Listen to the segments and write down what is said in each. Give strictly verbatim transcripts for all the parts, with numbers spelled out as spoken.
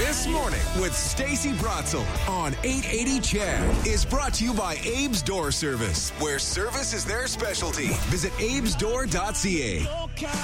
This Morning with Stacey Brotzel on eight eighty C H E D is brought to you by Abe's Door Service, where service is their specialty. Visit abes door dot c a.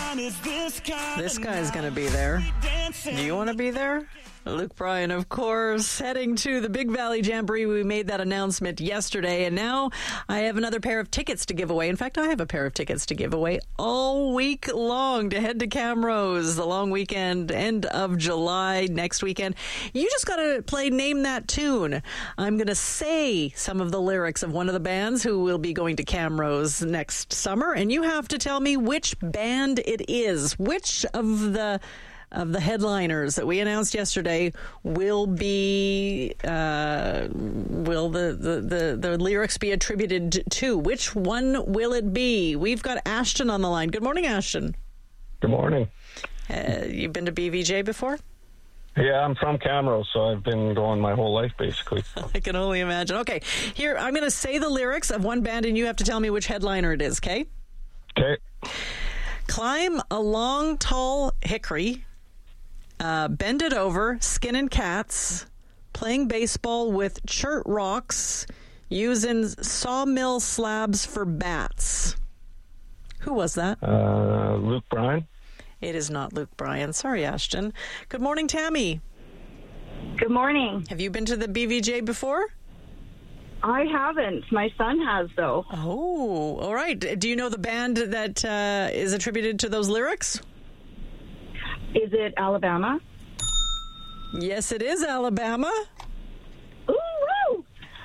This guy's going to be there. Do you want to be there? Luke Bryan, of course, heading to the Big Valley Jamboree. We made that announcement yesterday, and now I have another pair of tickets to give away. In fact, I have a pair of tickets to give away all week long to head to Camrose, the long weekend, end of July, next weekend. You just got to play Name That Tune. I'm going to say some of the lyrics of one of the bands who will be going to Camrose next summer, and you have to tell me which band it is. Which of the... of the headliners that we announced yesterday will be, uh, will the, the, the, the lyrics be attributed to? Which one will it be? We've got Ashton on the line. Good morning, Ashton. Good morning. Uh, you've been to B V J before? Yeah, I'm from Camrose, so I've been going my whole life, basically. I can only imagine. Okay, here, I'm going to say the lyrics of one band, and you have to tell me which headliner it is, okay? Okay. Climb a long, tall hickory, Uh, bend it over, skinning cats, playing baseball with chert rocks, using sawmill slabs for bats. Who was that? Uh, Luke Bryan. It is not Luke Bryan. Sorry, Ashton. Good morning, Tammy. Good morning. Have you been to the B V J before? I haven't. My son has, though. Oh, all right. Do you know the band that uh, is attributed to those lyrics? Is it Alabama? Yes, it is Alabama. Ooh, woo!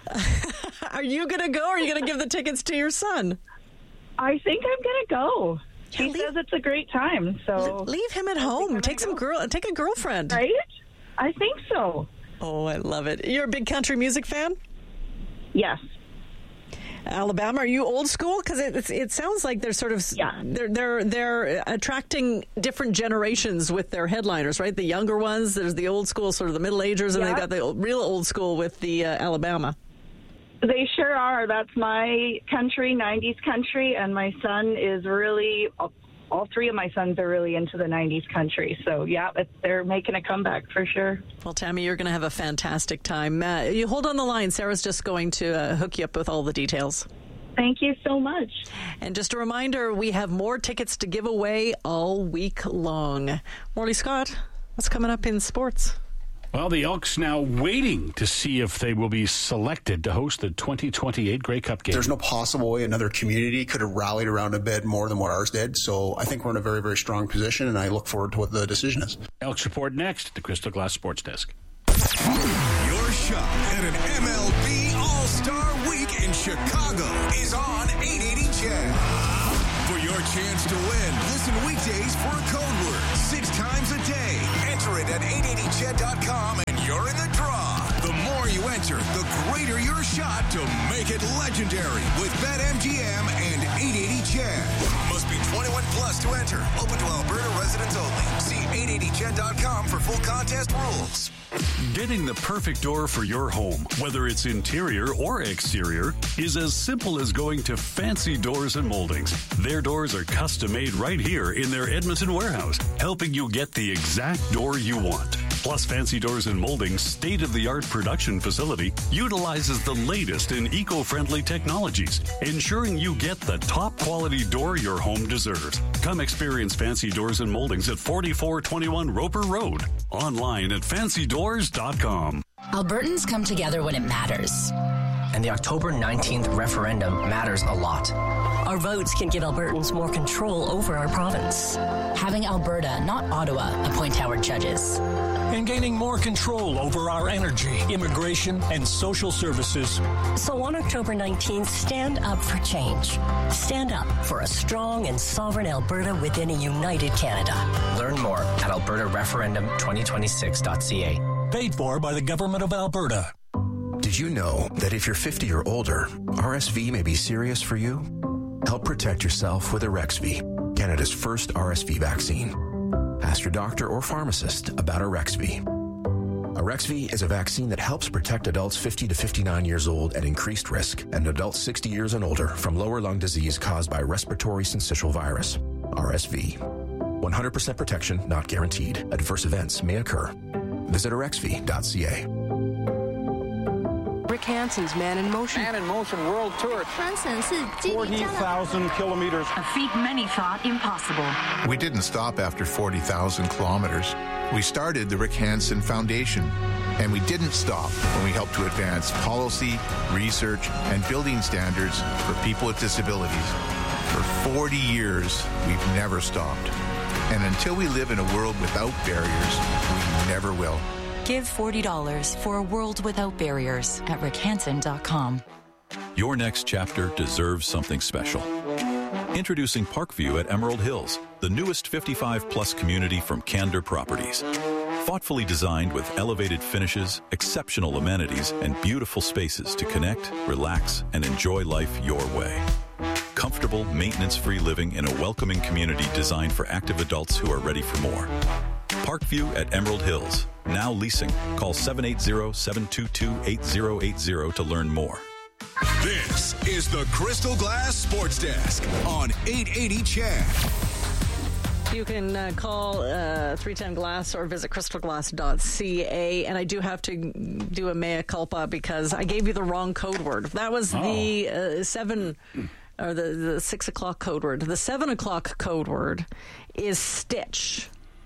Are you going to go, or are you going to give the tickets to your son? I think I'm going to go. Yeah, he leave, says it's a great time, so... Leave him at home. Take some go. girl. Take a girlfriend. Right? I think so. Oh, I love it. You're a big country music fan? Yes. Alabama, are you old school? Because it, it it sounds like they're sort of yeah. they're they're they're attracting different generations with their headliners, right? The younger ones, there's the old school, sort of the middle agers, and yeah. they got the old, real old school with the uh, Alabama. They sure are. That's my country, nineties country, and my son is really. All three of my sons are really into the nineties country. So, yeah, they're making a comeback for sure. Well, Tammy, you're going to have a fantastic time. Uh, you hold on the line. Sarah's just going to uh, hook you up with all the details. Thank you so much. And just a reminder, we have more tickets to give away all week long. Morley Scott, what's coming up in sports? Well, the Elks now waiting to see if they will be selected to host the twenty twenty-eight Grey Cup game. There's no possible way another community could have rallied around a bit more than what ours did. So I think we're in a very, very strong position, and I look forward to what the decision is. Elks report next at the Crystal Glass Sports Desk. Your shot at an M L B All-Star Week in Chicago is on eight eighty C H E D. For your chance to win, listen weekdays for a code word six times a day. Enter it at eight eighty C H E D dot com and you're in the draw. The more you enter, the greater your shot to make it legendary with BetMGM and eight eighty C H E D. Must be twenty-one plus to enter. Open to Alberta residents only. See eight eighty C H E D dot com for full contest rules. Getting the perfect door for your home, whether it's interior or exterior, is as simple as going to Fancy Doors and Moldings. Their doors are custom made right here in their Edmonton warehouse, helping you get the exact door you want. Plus, Fancy Doors and Moldings' state-of-the-art production facility utilizes the latest in eco-friendly technologies, ensuring you get the top-quality door your home deserves. Come experience Fancy Doors and Moldings at forty-four twenty-one Roper Road. Online at fancy doors dot com. Albertans come together when it matters. And the October nineteenth referendum matters a lot. Our votes can give Albertans more control over our province. Having Alberta, not Ottawa, appoint our judges. And gaining more control over our energy, immigration, and social services. So on October nineteenth, stand up for change. Stand up for a strong and sovereign Alberta within a united Canada. Learn more at alberta referendum twenty twenty-six dot c a. Paid for by the Government of Alberta. Did you know that if you're fifty or older, R S V may be serious for you? Help protect yourself with Arexvy, Canada's first R S V vaccine. Ask your doctor or pharmacist about Arexvy. Arexvy is a vaccine that helps protect adults fifty to fifty-nine years old at increased risk and adults sixty years and older from lower lung disease caused by respiratory syncytial virus, R S V. one hundred percent protection not guaranteed. Adverse events may occur. visit rexv dot c a. Rick Hansen's Man in Motion. Man in Motion World Tour. forty thousand kilometers. A feat many thought impossible. We didn't stop after forty thousand kilometers. We started the Rick Hansen Foundation. And we didn't stop when we helped to advance policy, research, and building standards for people with disabilities. For forty years, we've never stopped. And until we live in a world without barriers, we never will. Give forty dollars for a world without barriers at rick hansen dot com. Your next chapter deserves something special. Introducing Parkview at Emerald Hills, the newest fifty-five plus community from Candor Properties. Thoughtfully designed with elevated finishes, exceptional amenities, and beautiful spaces to connect, relax, and enjoy life your way. Comfortable, maintenance-free living in a welcoming community designed for active adults who are ready for more. Parkview at Emerald Hills. Now leasing. Call seven eight zero, seven two two, eight zero eight zero to learn more. This is the Crystal Glass Sports Desk on eight eighty C H E D. You can uh, call uh, three ten glass or visit crystal glass dot c a. And I do have to do a mea culpa because I gave you the wrong code word. That was oh. the uh, seven or the, the six o'clock code word. The seven o'clock code word is stitch.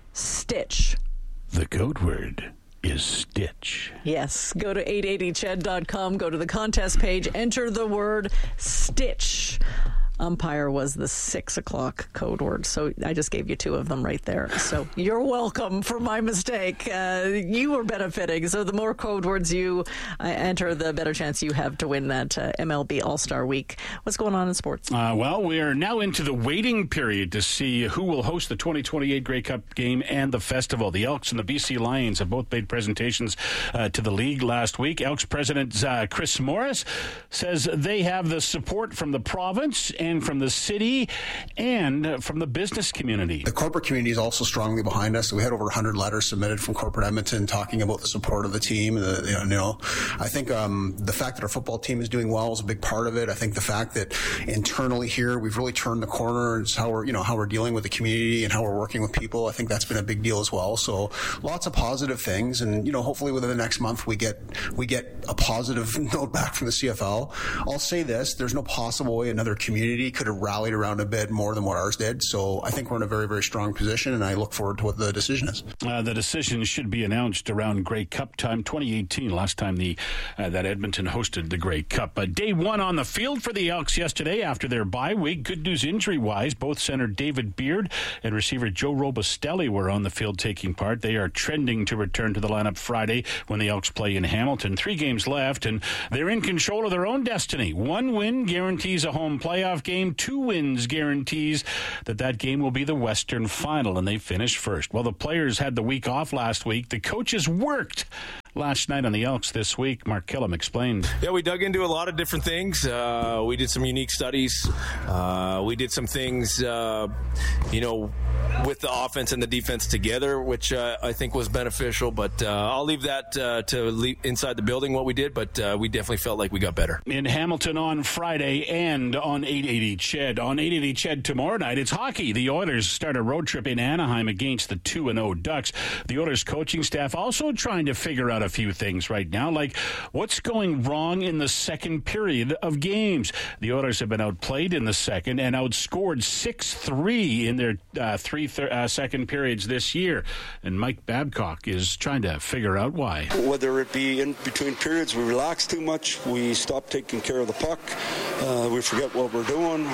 Stitch. The code word is stitch. Yes. Go to eight eighty C H E D dot com. Go to the contest page. Enter the word stitch. Umpire was the six o'clock code word. So I just gave you two of them right there. So you're welcome for my mistake. Uh, you were benefiting. So the more code words you uh, enter, the better chance you have to win that uh, M L B All-Star Week. What's going on in sports? Uh, well, we are now into the waiting period to see who will host the twenty twenty-eight Grey Cup game and the festival. The Elks and the B C Lions have both made presentations uh, to the league last week. Elks President uh, Chris Morris says they have the support from the province and from the city and from the business community. The corporate community is also strongly behind us. We had over one hundred letters submitted from corporate Edmonton talking about the support of the team. The, you know, I think um, the fact that our football team is doing well is a big part of it. I think the fact that internally here we've really turned the corner. It's how we're, you know, how we're dealing with the community and how we're working with people. I think that's been a big deal as well. So lots of positive things, and you know, hopefully within the next month we get we get a positive note back from the C F L. I'll say this: there's no possible way another community could have rallied around a bit more than what ours did. So I think we're in a very, very strong position, and I look forward to what the decision is. Uh, the decision should be announced around Grey Cup time, twenty eighteen, last time the uh, that Edmonton hosted the Grey Cup. Uh, day one on the field for the Elks yesterday after their bye week. Good news injury-wise. Both center David Beard and receiver Joe Robustelli were on the field taking part. They are trending to return to the lineup Friday when the Elks play in Hamilton. Three games left, and they're in control of their own destiny. One win guarantees a home playoff game. Two wins guarantees that that game will be the Western Final, and they finished first. Well, the players had the week off last week. The coaches worked last night on the Elks this week. Mark Killam explained. Yeah, we dug into a lot of different things. Uh, we did some unique studies. Uh, we did some things, uh, you know, with the offense and the defense together, which uh, I think was beneficial. But uh, I'll leave that uh, to leave inside the building what we did, but uh, we definitely felt like we got better. In Hamilton on Friday and on eight eighty C H E D. On eight eighty C H E D tomorrow night, it's hockey. The Oilers start a road trip in Anaheim against the two and oh Ducks. The Oilers coaching staff also trying to figure out a few things right now, like what's going wrong in the second period of games. The Oilers have been outplayed in the second and outscored six three in their uh, three th- uh, second periods this year. And Mike Babcock is trying to figure out why. Whether it be in between periods, we relax too much, we stop taking care of the puck, uh, we forget what we're doing.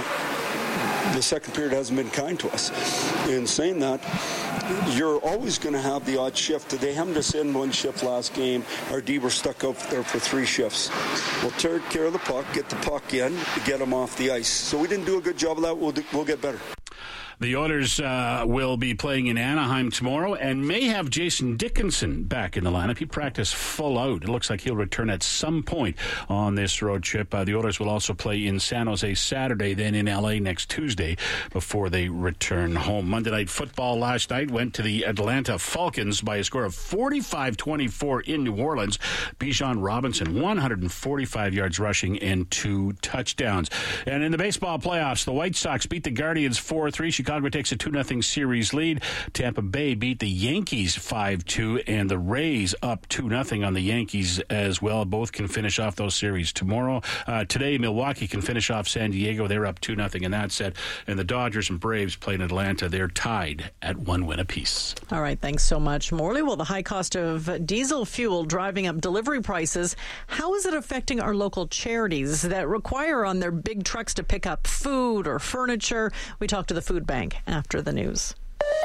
The second period hasn't been kind to us. In saying that, you're always going to have the odd shift. They haven't just in one shift last game. Our D were stuck out there for three shifts. We'll take care of the puck, get the puck in, get them off the ice. So we didn't do a good job of that. We'll, do, we'll get better. The Oilers uh, will be playing in Anaheim tomorrow and may have Jason Dickinson back in the lineup. He practiced full out. It looks like he'll return at some point on this road trip. Uh, the Oilers will also play in San Jose Saturday, then in L A next Tuesday before they return home. Monday Night Football last night went to the Atlanta Falcons by a score of forty-five twenty-four in New Orleans. Bijan Robinson, one hundred forty-five yards rushing and two touchdowns. And in the baseball playoffs, the White Sox beat the Guardians four three. Chicago Chicago takes a two nothing series lead. Tampa Bay beat the Yankees five two, and the Rays up two nothing on the Yankees as well. Both can finish off those series tomorrow. Uh, today, Milwaukee can finish off San Diego. They're up two nothing in that set. And the Dodgers and Braves play in Atlanta. They're tied at one win apiece. All right, thanks so much, Morley. Well, the high cost of diesel fuel driving up delivery prices. How is it affecting our local charities that require on their big trucks to pick up food or furniture? We talk to the food bank after the news.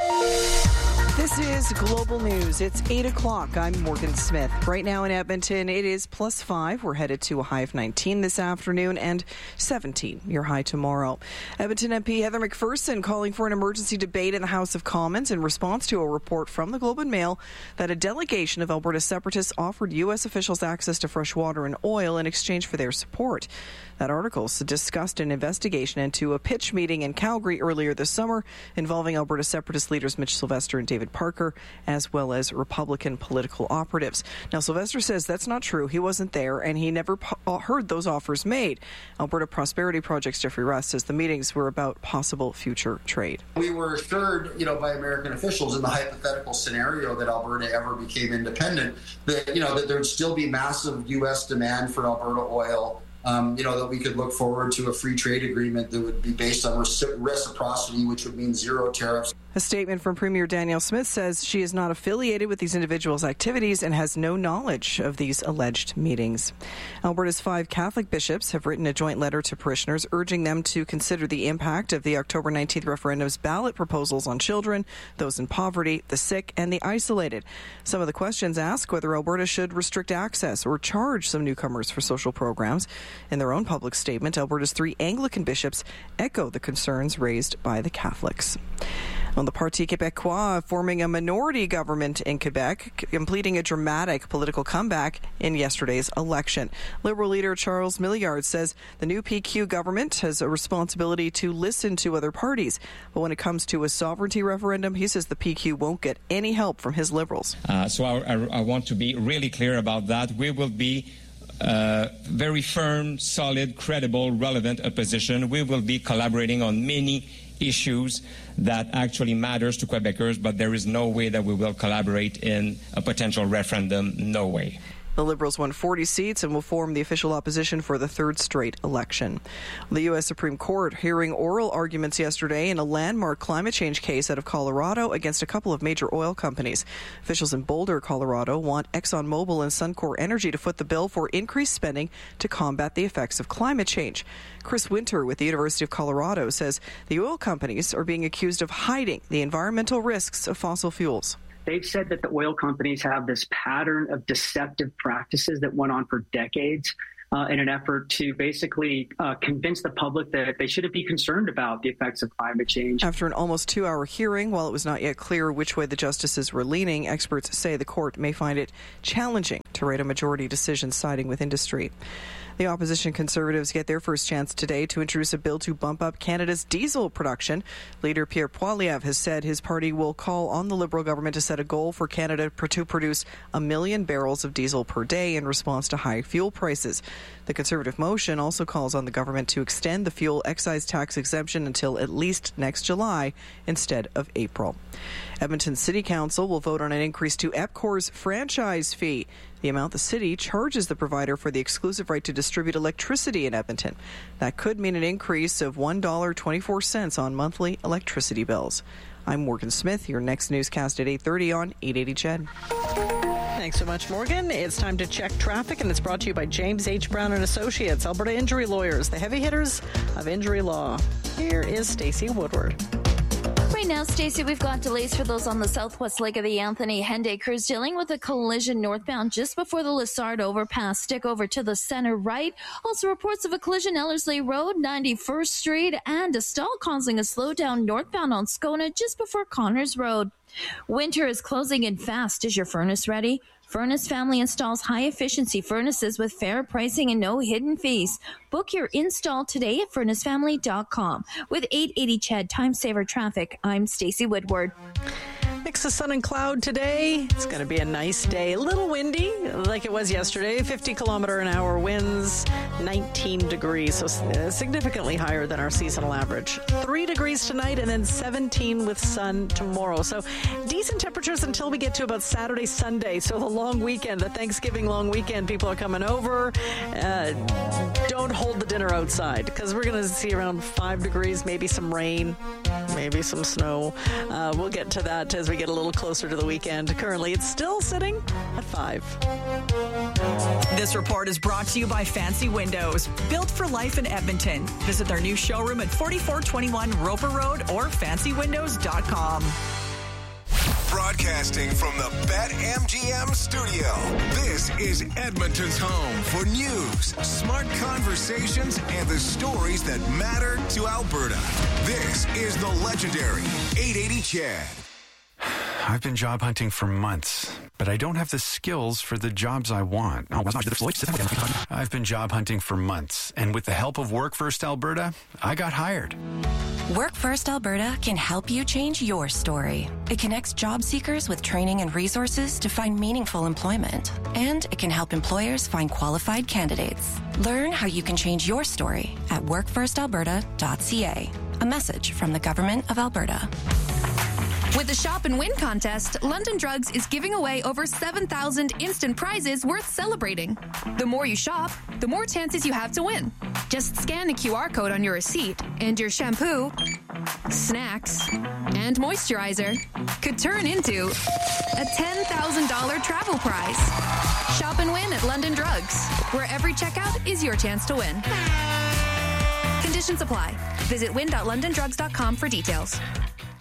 This is Global News. It's eight o'clock. I'm Morgan Smith. Right now in Edmonton, it is plus five. We're headed to a high of nineteen this afternoon and seventeen, your high tomorrow. Edmonton M P Heather McPherson calling for an emergency debate in the House of Commons in response to a report from the Globe and Mail that a delegation of Alberta separatists offered U S officials access to fresh water and oil in exchange for their support. That article discussed an investigation into a pitch meeting in Calgary earlier this summer involving Alberta separatist leaders Mitch Sylvester and David Parker, as well as Republican political operatives. Now, Sylvester says that's not true. He wasn't there, and he never po- heard those offers made. Alberta Prosperity Project's Jeffrey Russ says the meetings were about possible future trade. We were assured, you know, by American officials in the hypothetical scenario that Alberta ever became independent, that, you know, that there'd still be massive U S demand for Alberta oil. Um, you know, that we could look forward to a free trade agreement that would be based on reciprocity, which would mean zero tariffs. A statement from Premier Danielle Smith says she is not affiliated with these individuals' activities and has no knowledge of these alleged meetings. Alberta's five Catholic bishops have written a joint letter to parishioners urging them to consider the impact of the October nineteenth referendum's ballot proposals on children, those in poverty, the sick, and the isolated. Some of the questions ask whether Alberta should restrict access or charge some newcomers for social programs. In their own public statement, Alberta's three Anglican bishops echo the concerns raised by the Catholics. Well, the Parti Québécois forming a minority government in Quebec, completing a dramatic political comeback in yesterday's election. Liberal leader Charles Milliard says the new P Q government has a responsibility to listen to other parties. But when it comes to a sovereignty referendum, he says the P Q won't get any help from his Liberals. Uh, so I, I, I want to be really clear about that. We will be Uh, very firm, solid, credible, relevant opposition. We will be collaborating on many issues that actually matters to Quebecers, but there is no way that we will collaborate in a potential referendum. No way. The Liberals won forty seats and will form the official opposition for the third straight election. The U S Supreme Court hearing oral arguments yesterday in a landmark climate change case out of Colorado against a couple of major oil companies. Officials in Boulder, Colorado, want ExxonMobil and Suncor Energy to foot the bill for increased spending to combat the effects of climate change. Chris Winter with the University of Colorado says the oil companies are being accused of hiding the environmental risks of fossil fuels. They've said that the oil companies have this pattern of deceptive practices that went on for decades uh, in an effort to basically uh, convince the public that they shouldn't be concerned about the effects of climate change. After an almost two-hour hearing, while it was not yet clear which way the justices were leaning, experts say the court may find it challenging to write a majority decision siding with industry. The opposition Conservatives get their first chance today to introduce a bill to bump up Canada's diesel production. Leader Pierre Poilievre has said his party will call on the Liberal government to set a goal for Canada to produce a million barrels of diesel per day in response to high fuel prices. The Conservative motion also calls on the government to extend the fuel excise tax exemption until at least next July instead of April. Edmonton City Council will vote on an increase to EPCOR's franchise fee, the amount the city charges the provider for the exclusive right to distribute electricity in Edmonton. That could mean an increase of one dollar and twenty-four cents on monthly electricity bills. I'm Morgan Smith, your next newscast at eight thirty on eight eighty C H E D. Thanks so much, Morgan. It's time to check traffic, and it's brought to you by James H. Brown and Associates, Alberta Injury Lawyers, the heavy hitters of injury law. Here is Stacey Woodward. Right now, Stacey, we've got delays for those on the southwest leg of the Anthony Henday Cruise, dealing with a collision northbound just before the Lessard overpass. Stick over to the center right. Also reports of a collision Ellerslie Road, ninety-first Street, and a stall causing a slowdown northbound on Scona just before Connors Road. Winter is closing in fast. Is your furnace ready? Furnace Family installs high-efficiency furnaces with fair pricing and no hidden fees. Book your install today at furnace family dot com. With eight eighty C H E D Time Saver Traffic, I'm Stacey Woodward. Mix of sun and cloud today. It's going to be a nice day. A little windy, like it was yesterday. fifty kilometer an hour winds, nineteen degrees, so significantly higher than our seasonal average. Three degrees tonight, and then seventeen with sun tomorrow. So decent temperatures until we get to about Saturday, Sunday. So the long weekend, the Thanksgiving long weekend, people are coming over. Uh, don't hold the dinner outside, because we're going to see around five degrees, maybe some rain, maybe some snow. Uh, we'll get to that as we get a little closer to the weekend. Currently, it's still sitting at five. This report is brought to you by Fancy Windows, built for life in Edmonton. Visit their new showroom at forty-four twenty-one Roper Road or fancy windows dot com. Broadcasting from the BetMGM studio, this is Edmonton's home for news, smart conversations, and the stories that matter to Alberta. This is the legendary eight eighty Chad. I've been job hunting for months, but I don't have the skills for the jobs I want. I've been job hunting for months, and with the help of Work First Alberta, I got hired. Work First Alberta can help you change your story. It connects job seekers with training and resources to find meaningful employment. And it can help employers find qualified candidates. Learn how you can change your story at work first alberta dot c a. A message from the Government of Alberta. With the Shop and Win contest, London Drugs is giving away over seven thousand instant prizes worth celebrating. The more you shop, the more chances you have to win. Just scan the Q R code on your receipt, and your shampoo, snacks, and moisturizer could turn into a ten thousand dollars travel prize. Shop and win at London Drugs, where every checkout is your chance to win. Conditions apply. Visit win dot london drugs dot com for details.